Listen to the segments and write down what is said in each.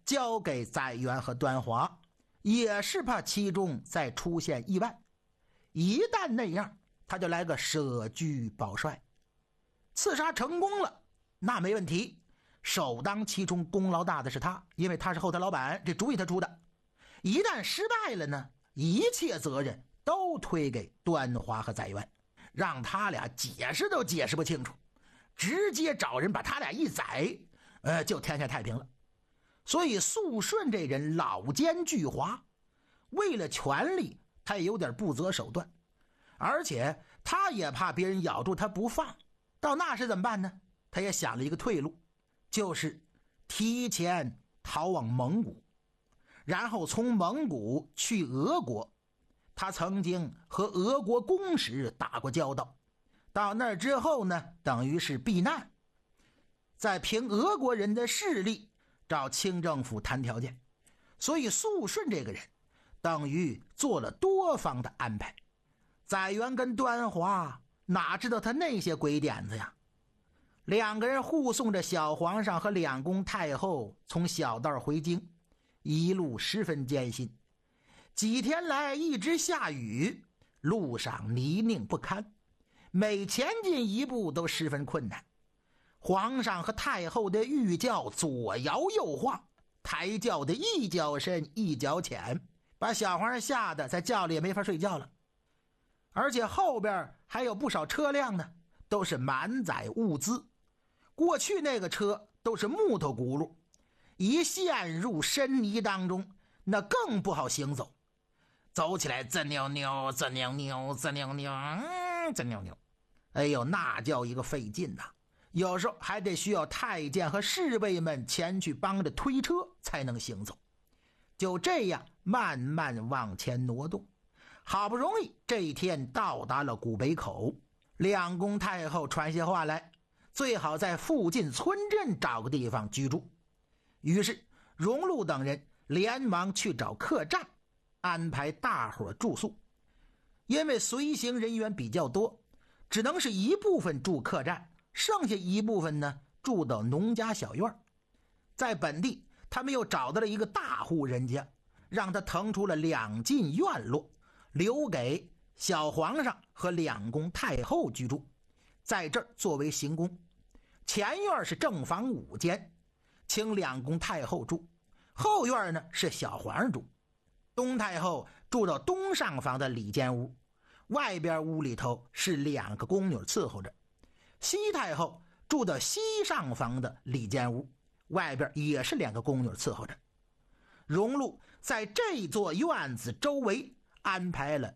交给载垣和端华，也是怕其中再出现意外。一旦那样，他就来个舍车保帅。刺杀成功了，那没问题，首当其冲功劳大的是他，因为他是后台老板，这主意他出的。一旦失败了呢，一切责任都推给端华和载垣，让他俩解释都解释不清楚，直接找人把他俩一宰，就天下太平了。所以肃顺这人老奸巨猾，为了权力他也有点不择手段，而且他也怕别人咬住他不放。到那时怎么办呢？他也想了一个退路，就是提前逃往蒙古，然后从蒙古去俄国。他曾经和俄国公使打过交道，到那儿之后呢，等于是避难，再凭俄国人的势力找清政府谈条件。所以肃顺这个人等于做了多方的安排。载垣跟端华哪知道他那些鬼点子呀？两个人护送着小皇上和两宫太后从小道回京，一路十分艰辛。几天来一直下雨，路上泥泞不堪，每前进一步都十分困难。皇上和太后的御轿左摇右晃，抬轿的一脚深一脚浅，把小皇上吓得在轿里也没法睡觉了。而且后边还有不少车辆呢，都是满载物资。过去那个车都是木头轱辘，一陷入深泥当中，那更不好行走，走起来滋扭扭滋扭扭滋扭扭滋扭扭，哎呦，那叫一个费劲呐！有时候还得需要太监和侍卫们前去帮着推车才能行走。就这样慢慢往前挪动，好不容易这一天到达了古北口，两宫太后传下话来，最好在附近村镇找个地方居住。于是荣禄等人连忙去找客栈，安排大伙住宿。因为随行人员比较多，只能是一部分住客栈，剩下一部分呢住到农家小院。在本地他们又找到了一个大户人家，让他腾出了2进院落，留给小皇上和两宫太后居住，在这儿作为行宫。前院是正房5间，请两宫太后住，后院呢是小皇上住。东太后住到东上房的里间屋，外边屋里头是2个宫女伺候着。西太后住到西上房的里间屋，外边也是2个宫女伺候着。荣禄在这座院子周围安排了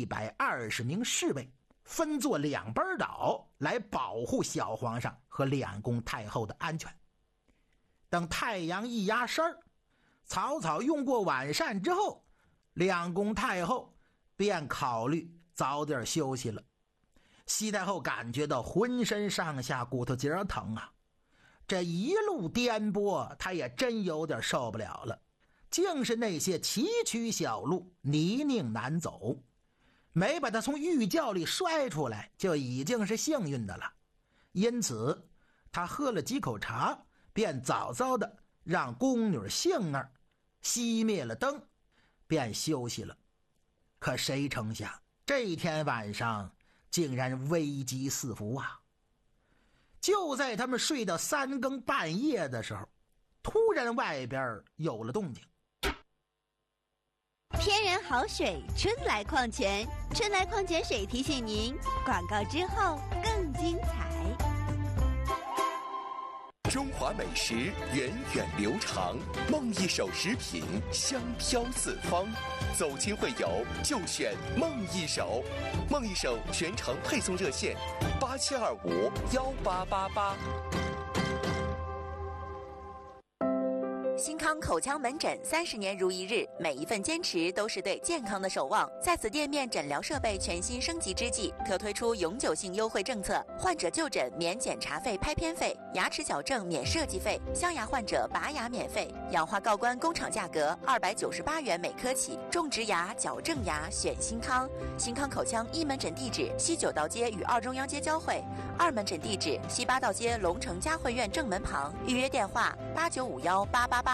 120名侍卫，分作2班倒来保护小皇上和两宫太后的安全。等太阳一压身，草草用过晚膳之后，两宫太后便考虑早点休息了。西太后感觉到浑身上下骨头节疼啊，这一路颠簸，她也真有点受不了了。竟是那些崎岖小路，泥泞难走，没把她从御轿里摔出来就已经是幸运的了。因此她喝了几口茶，便早早的让宫女杏儿熄灭了灯，便休息了。可谁成想，这一天晚上竟然危机四伏啊！就在他们睡到3更半夜的时候，突然外边有了动静。 天然好水，春来矿泉，春来矿泉水提醒您，广告之后更精彩。 中华美食源远流长，梦一手食品香飘四方，走亲会友就选梦一手。梦一手全程配送热线87251888。 新康口腔门诊30年如一日，每一份坚持都是对健康的守望。在此店面诊疗设备全新升级之际，特推出永久性优惠政策：患者就诊免检查费、拍片费；牙齿矫正免设计费；镶牙患者拔牙免费；氧化锆关工厂价格298元每颗起。种植牙、矫正牙选新康。新康口腔1门诊地址西9道街与2中央街交汇，2门诊地址西8道街龙城嘉汇苑正门旁。预约电话89518888。